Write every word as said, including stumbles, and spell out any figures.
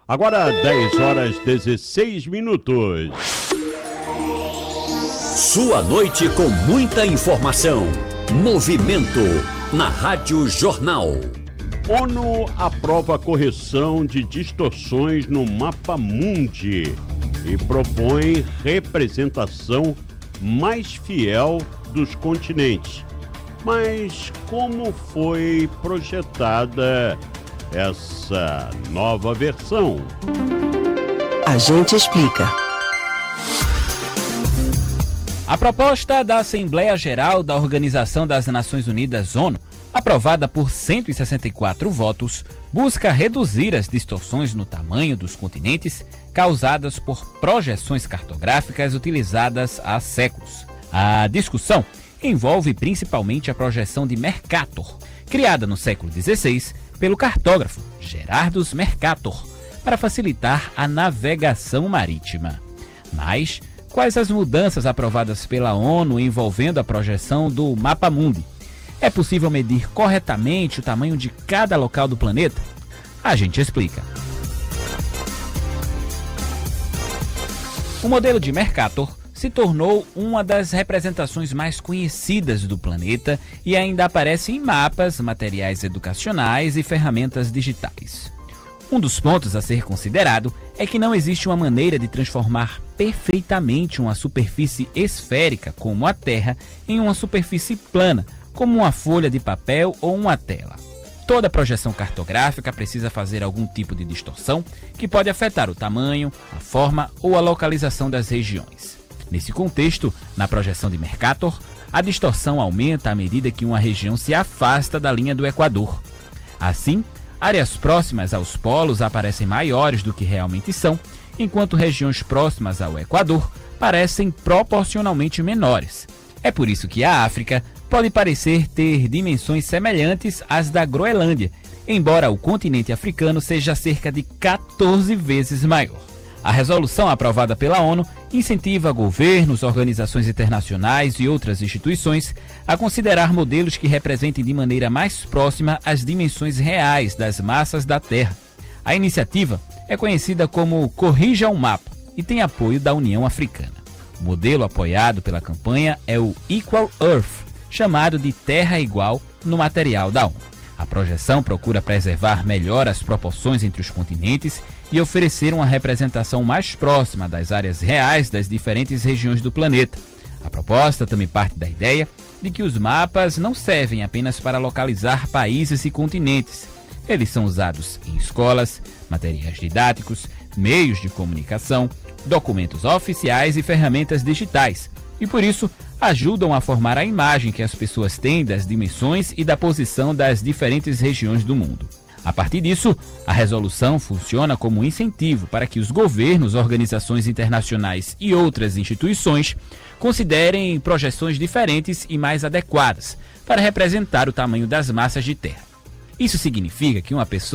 Agora dez horas e dezesseis minutos. Sua noite com muita informação. Movimento na Rádio Jornal. ONU aprova a correção de distorções no Mapa Mundi e propõe representação mais fiel dos continentes. Mas como foi projetada essa nova versão? A gente explica. A proposta da Assembleia Geral da Organização das Nações Unidas, ONU, aprovada por cento e sessenta e quatro votos, busca reduzir as distorções no tamanho dos continentes causadas por projeções cartográficas utilizadas há séculos. A discussão envolve principalmente a projeção de Mercator, criada no século dezesseis pelo cartógrafo Gerardus Mercator, para facilitar a navegação marítima. Mas quais as mudanças aprovadas pela ONU envolvendo a projeção do Mapa Mundi? É possível medir corretamente o tamanho de cada local do planeta? A gente explica. O modelo de Mercator se tornou uma das representações mais conhecidas do planeta e ainda aparece em mapas, materiais educacionais e ferramentas digitais. Um dos pontos a ser considerado é que não existe uma maneira de transformar perfeitamente uma superfície esférica, como a Terra, em uma superfície plana, como uma folha de papel ou uma tela. Toda projeção cartográfica precisa fazer algum tipo de distorção que pode afetar o tamanho, a forma ou a localização das regiões. Nesse contexto, na projeção de Mercator, a distorção aumenta à medida que uma região se afasta da linha do Equador. Assim, áreas próximas aos polos aparecem maiores do que realmente são, enquanto regiões próximas ao Equador parecem proporcionalmente menores. É por isso que a África pode parecer ter dimensões semelhantes às da Groenlândia, embora o continente africano seja cerca de quatorze vezes maior. A resolução aprovada pela ONU incentiva governos, organizações internacionais e outras instituições a considerar modelos que representem de maneira mais próxima as dimensões reais das massas da Terra. A iniciativa é conhecida como Corrija o Mapa e tem apoio da União Africana. O modelo apoiado pela campanha é o Equal Earth, chamado de Terra Igual no material da ONU. A projeção procura preservar melhor as proporções entre os continentes e oferecer uma representação mais próxima das áreas reais das diferentes regiões do planeta. A proposta também parte da ideia de que os mapas não servem apenas para localizar países e continentes. Eles são usados em escolas, materiais didáticos, meios de comunicação, documentos oficiais e ferramentas digitais, e por isso ajudam a formar a imagem que as pessoas têm das dimensões e da posição das diferentes regiões do mundo. A partir disso, a resolução funciona como um incentivo para que os governos, organizações internacionais e outras instituições considerem projeções diferentes e mais adequadas para representar o tamanho das massas de terra. Isso significa que uma pessoa